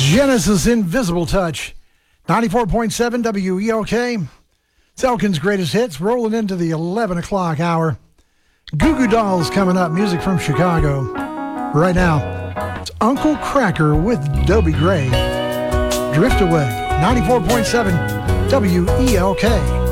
Genesis Invisible Touch, 94.7 WELK. It's Elkin's Greatest Hits, rolling into the 11 o'clock hour. Goo Goo Dolls coming up, music from Chicago. Right now, it's Uncle Kracker with Dobie Gray. Drift Away, 94.7 WELK.